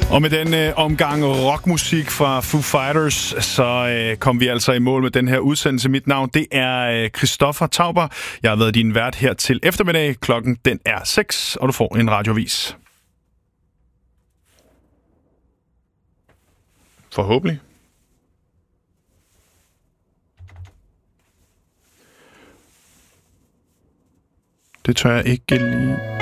Og med den omgang rockmusik fra Foo Fighters, så kom vi altså i mål med den her udsendelse. Mit navn, det er Christoffer Tauber. Jeg har været din vært her til eftermiddag. Klokken, den er 6, og du får en radioavis. Forhåbentlig. Det tør jeg ikke lige.